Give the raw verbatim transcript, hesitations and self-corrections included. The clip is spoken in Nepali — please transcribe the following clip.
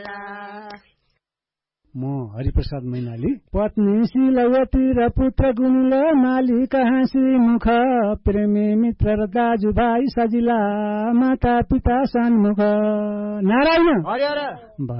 म हरिप्रसाद मैनाली पत्नी शीलवती र पुत्र गुणिल मालिक हाँसी मुख प्रेमी मित्र र दाजुभाइ सजिला माता पिता सन्मुख नारायण